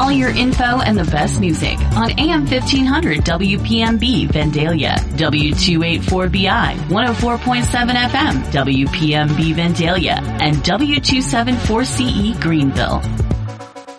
all your info and the best music on AM 1500 WPMB Vandalia, W284BI 104.7 FM WPMB Vandalia, and W274CE Greenville.